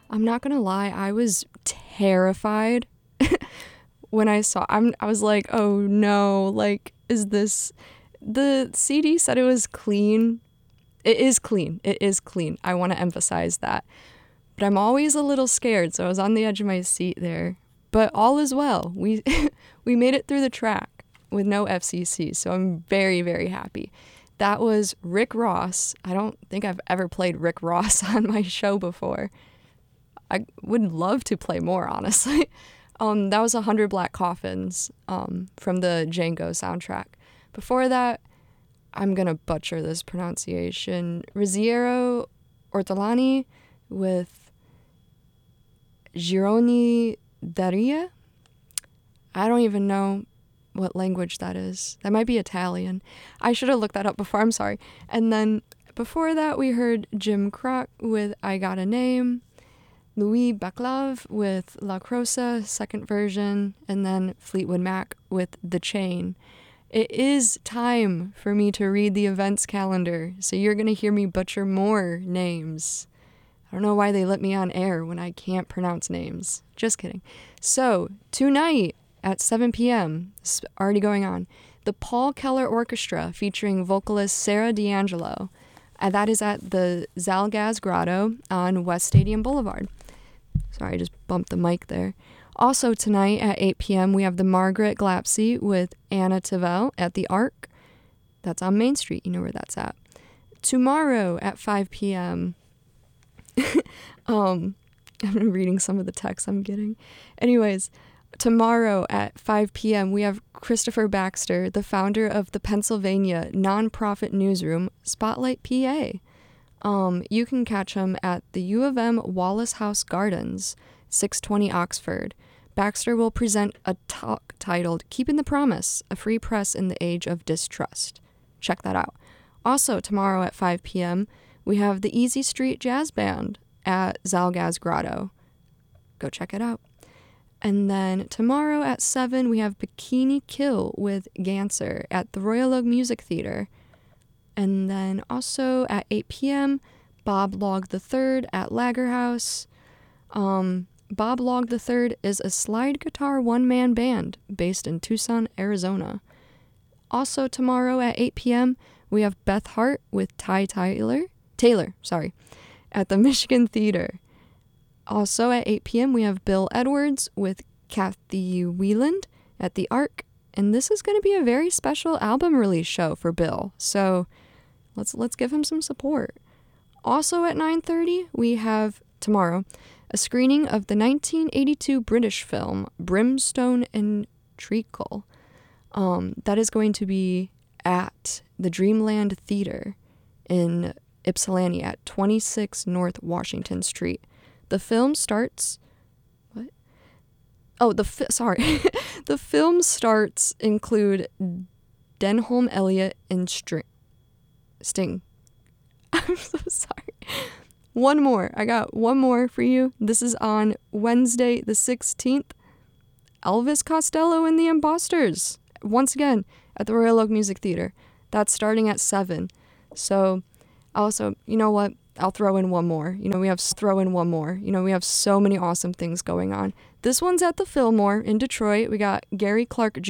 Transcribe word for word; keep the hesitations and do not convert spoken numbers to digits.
I'm not gonna lie, I was terrified when I saw. I'm. I was like, oh no, like, is this? The C D said it was clean. It is clean. It is clean. I want to emphasize that. But I'm always a little scared, so I was on the edge of my seat there. But all is well. We we made it through the track with no F C C, so I'm very, very happy. That was Rick Ross. I don't think I've ever played Rick Ross on my show before. I would love to play more, honestly. Um, that was one hundred Black Coffins um, from the Django soundtrack. Before that, I'm going to butcher this pronunciation, Ruggiero Ortolani with Gironi Daria. I don't even know what language that is. That might be Italian. I should have looked that up before. I'm sorry. And then before that, we heard Jim Croc with I Got a Name, Louis Baclav with La Crosa, second version, and then Fleetwood Mac with The Chain. It is time for me to read the events calendar, so you're going to hear me butcher more names. I don't know why they let me on air when I can't pronounce names. Just kidding. So, tonight at seven p.m., it's already going on, the Paul Keller Orchestra featuring vocalist Sarah D'Angelo. And that is at the Zalgaz Grotto on West Stadium Boulevard. Sorry, I just bumped the mic there. Also tonight at eight p.m., we have the Margaret Glapsy with Anna Tavel at the Arc. That's on Main Street. You know where that's at. Tomorrow at five p.m., um, I'm reading some of the texts I'm getting. Anyways, tomorrow at five p.m., we have Christopher Baxter, the founder of the Pennsylvania nonprofit newsroom, Spotlight P A. Um, you can catch him at the U of M Wallace House Gardens, six twenty Oxford. Baxter will present a talk titled Keeping the Promise, a free press in the age of distrust. Check that out. Also, tomorrow at five p.m., we have the Easy Street Jazz Band at Zalgaz Grotto. Go check it out. And then tomorrow at seven, we have Bikini Kill with Ganser at the Royal Oak Music Theater. And then also at eight p.m., Bob Log the Third at Lager House. Um, Bob Log the Third is a slide guitar one-man band based in Tucson, Arizona. Also tomorrow at eight p.m., we have Beth Hart with Ty Taylor, Taylor, sorry, at the Michigan Theater. Also at eight p.m., we have Bill Edwards with Kathy Wieland at the Arc. And this is going to be a very special album release show for Bill. So let's let's give him some support. Also at nine thirty, we have tomorrow a screening of the nineteen eighty-two British film Brimstone and Treacle. Um, that is going to be at the Dreamland Theater in Ypsilanti at twenty-six North Washington Street. The film starts... What? Oh, the fi- sorry. The film starts include Denholm Elliott and String. Sting. I'm so sorry. One more. I got one more for you. This is on Wednesday the sixteenth. Elvis Costello and the Imposters. Once again, at the Royal Oak Music Theater. That's starting at seven. So, also, you know what? I'll throw in one more. You know, we have throw in one more. You know, we have so many awesome things going on. This one's at the Fillmore in Detroit. We got Gary Clark